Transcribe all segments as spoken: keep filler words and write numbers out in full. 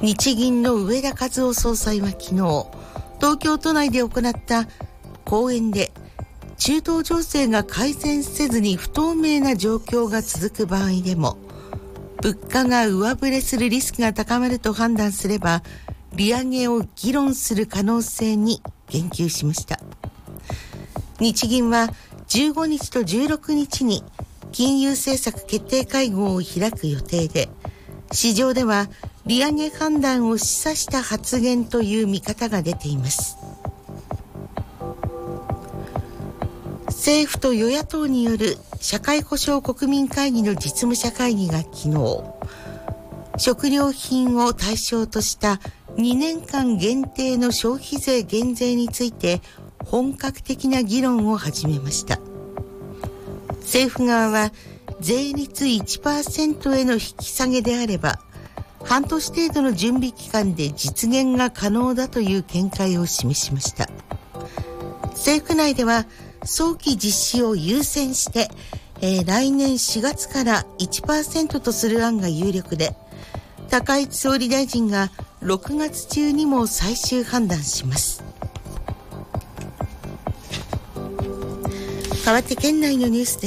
日銀の植田和男総裁は昨日、東京都内で行った講演で、中東情勢が改善せずに不透明な状況が続く場合でも、物価が上振れするリスクが高まると判断すれば、利上げを議論する可能性に言及しました。日銀はじゅうごにちとじゅうろくにちに金融政策決定会合を開く予定で、市場では利上げ判断を示唆した発言という見方が出ています。政府と与野党による社会保障国民会議の実務者会議が昨日、食料品を対象としたにねんかん限定の消費税減税について本格的な議論を始めました。政府側は税率 いちパーセント への引き下げであれば、半年程度の準備期間で実現が可能だという見解を示しました。政府内では早期実施を優先して、えー、来年しがつから いちパーセント とする案が有力で、高市総理大臣がろくがつ中にも最終判断します。代わって県内のニュースです。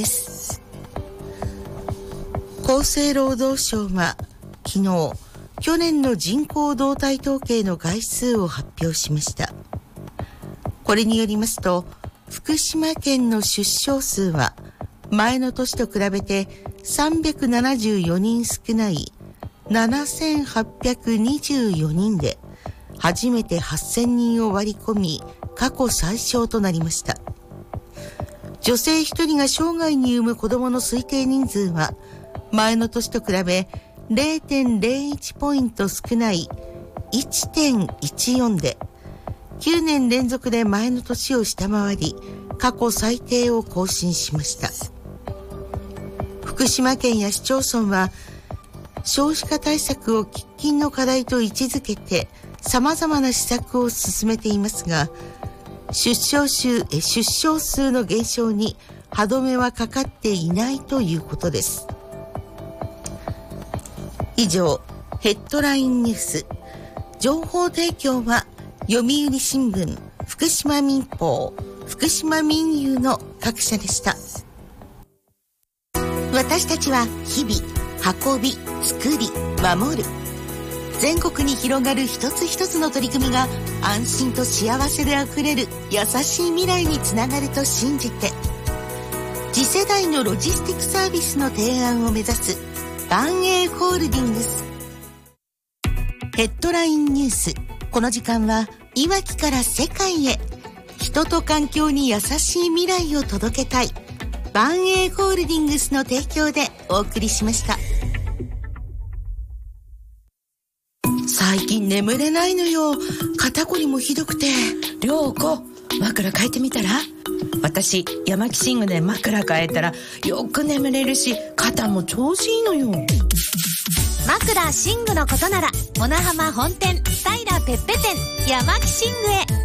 厚生労働省は昨日、去年の人口動態統計の概数を発表しました。これによりますと、福島県の出生数は前の年と比べてさんびゃくななじゅうよにん少ないななせんはっぴゃくにじゅうよにんで、初めてはっせんにんを割り込み、過去最少となりました。女性ひとりが生涯に産む子供の推定人数は前の年と比べ れいてんれいいち ポイント少ない いってんいちよん で、きゅうねん連続で前の年を下回り、過去最低を更新しました。福島県や市町村は少子化対策を喫緊の課題と位置づけて様々な施策を進めていますが、出生数、出生数の減少に歯止めはかかっていないということです。以上、ヘッドラインニュース。情報提供は読売新聞、福島民報、福島民友の各社でした。私たちは日々運び、作り、守る。全国に広がる一つ一つの取り組みが安心と幸せであふれる優しい未来につながると信じて、次世代のロジスティックサービスの提案を目指す万栄ホールディングス。ヘッドラインニュース。この時間はいわきから世界へ、人と環境に優しい未来を届けたい万栄ホールディングスの提供でお送りしました。最近眠れないのよ。肩こりもひどくて。 涼子、枕変えてみたら？私、山木寝具で枕変えたらよく眠れるし、肩も調子いいのよ。 枕寝具のことなら、小名浜本店平ペッペ店山木寝具へ。